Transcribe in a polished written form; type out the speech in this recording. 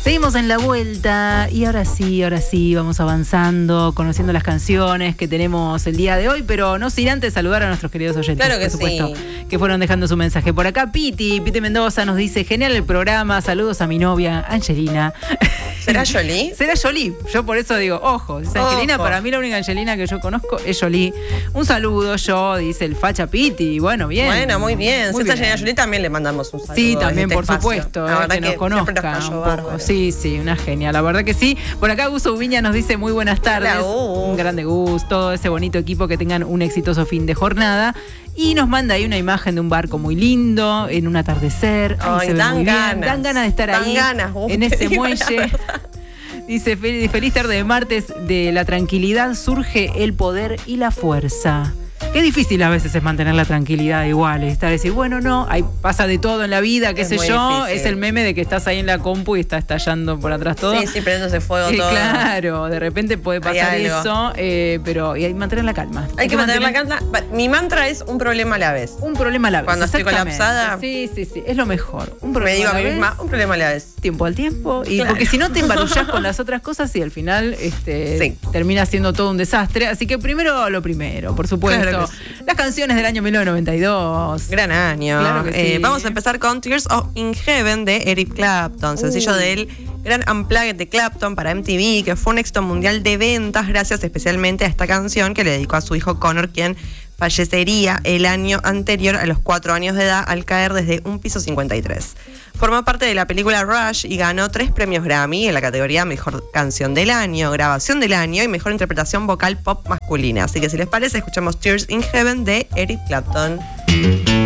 Seguimos en la vuelta y ahora sí, vamos avanzando, conociendo las canciones que tenemos el día de hoy, pero no sin antes saludar a nuestros queridos oyentes, claro que por supuesto, sí, que fueron dejando su mensaje. Por acá Piti Mendoza nos dice, genial el programa, saludos a mi novia, Angelina. ¿Será Jolie? Será Jolie, yo por eso digo, ojo, es Angelina, para mí la única Angelina que yo conozco es Jolie. Un saludo, dice el facha Piti, bueno, bien. Bueno, muy bien. Muy Si está bien. Angelina Jolie también le mandamos un saludo. Sí, también, desde por este espacio. supuesto, La verdad que nos conozca un poco. Sí, una genia, la verdad que sí. Por acá Gus Ubiña nos dice muy buenas tardes. Hola, un grande Gus, todo ese bonito equipo, que tengan un exitoso fin de jornada. Y nos manda ahí una imagen de un barco muy lindo, en un atardecer. Ay, dan ganas de estar ahí, en ese muelle. Dice, feliz tarde de martes, de la tranquilidad surge el poder y la fuerza. Qué difícil a veces es mantener la tranquilidad igual, estar decir, bueno, no, ahí pasa de todo en la vida, qué sé yo, difícil. Es el meme de que estás ahí en la compu y está estallando por atrás todo. Sí, prendiéndose fuego todo. Claro, de repente puede pasar eso, pero hay que mantener la calma. Hay que mantener la calma. Mi mantra es un problema a la vez. Un problema a la vez. Cuando estoy colapsada. Sí, es lo mejor. Me digo a mí misma, un problema a la vez. Tiempo al tiempo. Y porque si no te embarullás con las otras cosas y al final termina siendo todo un desastre. Así que primero lo primero, por supuesto. Claro las canciones del año 1992. Gran año. Claro que sí. Vamos a empezar con Tears in Heaven de Eric Clapton, sencillo del gran Unplugged de Clapton para MTV, que fue un éxito mundial de ventas gracias especialmente a esta canción que le dedicó a su hijo Connor, quien fallecería el año anterior a los 4 años de edad al caer desde un piso 53. Formó parte de la película Rush y ganó 3 premios Grammy en la categoría Mejor Canción del Año, Grabación del Año y Mejor Interpretación Vocal Pop Masculina. Así que si les parece, escuchamos Tears in Heaven de Eric Clapton.